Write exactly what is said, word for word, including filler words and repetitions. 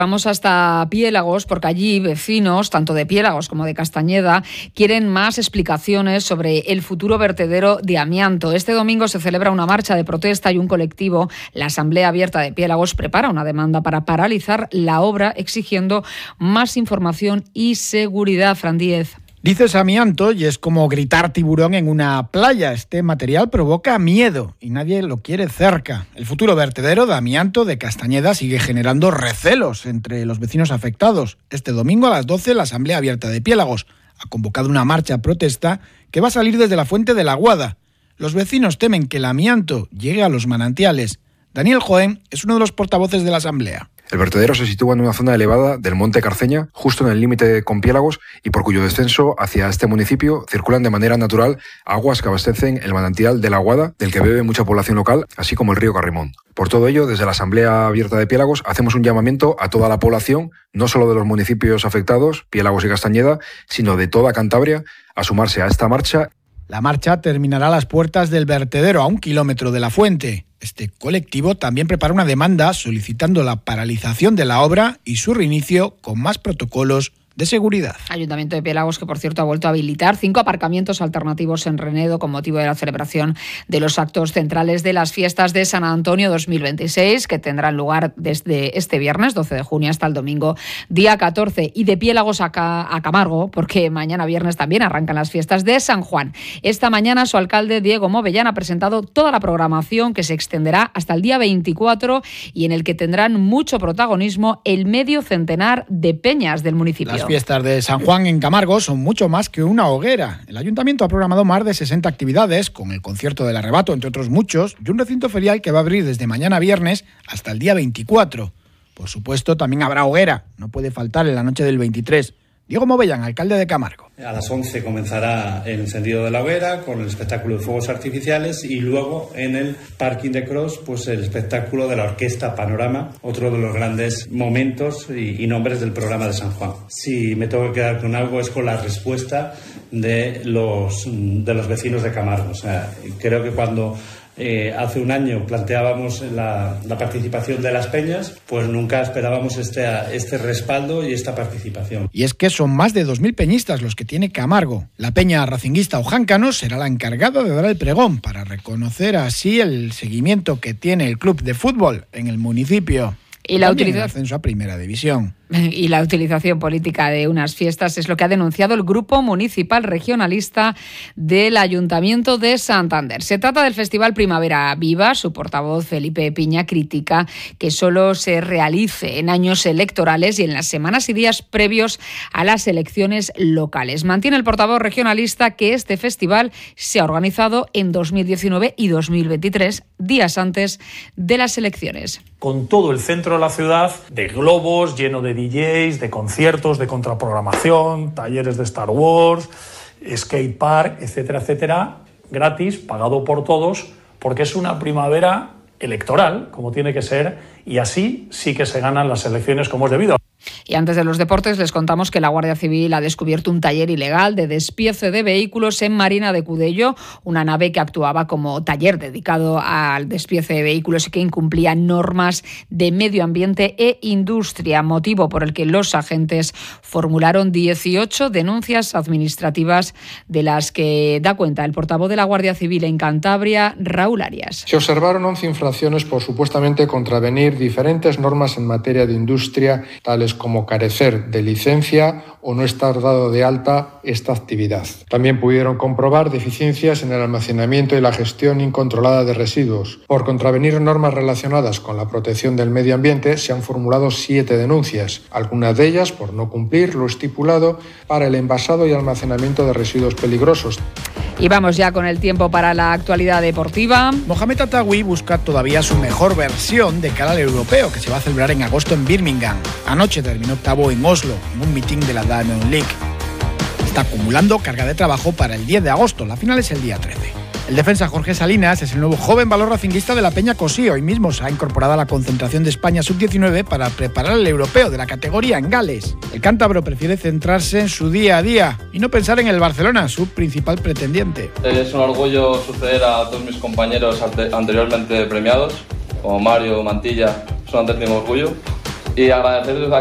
Vamos hasta Piélagos porque allí vecinos, tanto de Piélagos como de Castañeda, quieren más explicaciones sobre el futuro vertedero de amianto. Este domingo se celebra una marcha de protesta y un colectivo, la Asamblea Abierta de Piélagos, prepara una demanda para paralizar la obra exigiendo más información y seguridad. Fran Díez. Dices amianto y es como gritar tiburón en una playa. Este material provoca miedo y nadie lo quiere cerca. El futuro vertedero de amianto de Castañeda sigue generando recelos entre los vecinos afectados. Este domingo a las doce la Asamblea Abierta de Piélagos ha convocado una marcha protesta que va a salir desde la Fuente de la Guada. Los vecinos temen que el amianto llegue a los manantiales. Daniel Joén es uno de los portavoces de la Asamblea. El vertedero se sitúa en una zona elevada del Monte Carceña, justo en el límite con Piélagos, y por cuyo descenso hacia este municipio circulan de manera natural aguas que abastecen el manantial de la Guada, del que bebe mucha población local, así como el río Carrimón. Por todo ello, desde la Asamblea Abierta de Piélagos hacemos un llamamiento a toda la población, no solo de los municipios afectados, Piélagos y Castañeda, sino de toda Cantabria, a sumarse a esta marcha. La marcha terminará a las puertas del vertedero, a un kilómetro de la fuente. Este colectivo también prepara una demanda solicitando la paralización de la obra y su reinicio con más protocolos de seguridad. Ayuntamiento de Piélagos, que por cierto ha vuelto a habilitar cinco aparcamientos alternativos en Renedo con motivo de la celebración de los actos centrales de las fiestas de San Antonio dos mil veintiséis, que tendrán lugar desde este viernes doce de junio hasta el domingo día catorce. Y de Piélagos a, Ca- a Camargo, porque mañana viernes también arrancan las fiestas de San Juan. Esta mañana su alcalde Diego Movellán ha presentado toda la programación que se extenderá hasta el día veinticuatro y en el que tendrán mucho protagonismo el medio centenar de peñas del municipio. Las fiestas de San Juan en Camargo son mucho más que una hoguera. El ayuntamiento ha programado más de sesenta actividades, con el concierto del Arrebato, entre otros muchos, y un recinto ferial que va a abrir desde mañana viernes hasta el día veinticuatro. Por supuesto, también habrá hoguera, no puede faltar en la noche del veintitrés. Diego Movellán, alcalde de Camargo. A las once comenzará el encendido de la hoguera con el espectáculo de fuegos artificiales y luego en el parking de Cross pues el espectáculo de la Orquesta Panorama, otro de los grandes momentos y, y nombres del programa de San Juan. Si me tengo que quedar con algo es con la respuesta de los, de los vecinos de Camargo. O sea, creo que cuando Eh, hace un año planteábamos la, la participación de las peñas, pues nunca esperábamos este, este respaldo y esta participación. Y es que son más de dos mil peñistas los que tiene Camargo. La peña racinguista Ojáncano será la encargada de dar el pregón para reconocer así el seguimiento que tiene el club de fútbol en el municipio. Y la También utilización el ascenso a Primera División. Y la utilización política de unas fiestas es lo que ha denunciado el Grupo Municipal Regionalista del Ayuntamiento de Santander. Se trata del Festival Primavera Viva. Su portavoz, Felipe Piña, critica que solo se realice en años electorales y en las semanas y días previos a las elecciones locales. Mantiene el portavoz regionalista que este festival se ha organizado en dos mil diecinueve y dos mil veintitrés, días antes de las elecciones. Con todo el centro de la ciudad, de globos, lleno de D Js, de conciertos, de contraprogramación, talleres de Star Wars, skate park, etcétera, etcétera, gratis, pagado por todos, porque es una primavera electoral, como tiene que ser, y así sí que se ganan las elecciones como es debido. Y antes de los deportes les contamos que la Guardia Civil ha descubierto un taller ilegal de despiece de vehículos en Marina de Cudello, una nave que actuaba como taller dedicado al despiece de vehículos y que incumplía normas de medio ambiente e industria, motivo por el que los agentes formularon dieciocho denuncias administrativas, de las que da cuenta el portavoz de la Guardia Civil en Cantabria, Raúl Arias. Se observaron once infracciones por supuestamente contravenir diferentes normas en materia de industria, tales como carecer de licencia o no estar dado de alta esta actividad. También pudieron comprobar deficiencias en el almacenamiento y la gestión incontrolada de residuos. Por contravenir normas relacionadas con la protección del medio ambiente se han formulado siete denuncias, algunas de ellas por no cumplir lo estipulado para el envasado y almacenamiento de residuos peligrosos. Y vamos ya con el tiempo para la actualidad deportiva. Mohamed Attawi busca todavía su mejor versión de cara al europeo, que se va a celebrar en agosto en Birmingham. Anoche terminó octavo en Oslo, en un meeting de la Diamond League. Está acumulando carga de trabajo para el diez de agosto, la final es el día trece. El defensa Jorge Salinas es el nuevo joven valor racinguista de la Peña Cosí. Hoy mismo se ha incorporado a la concentración de España sub diecinueve para preparar el europeo de la categoría en Gales. El cántabro prefiere centrarse en su día a día y no pensar en el Barcelona, su principal pretendiente. Es un orgullo suceder a todos mis compañeros anteriormente premiados, como Mario, Mantilla, es un auténtico orgullo. Y agradecer desde